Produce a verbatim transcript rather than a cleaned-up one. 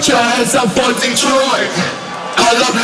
Put your hands up for Detroit. I love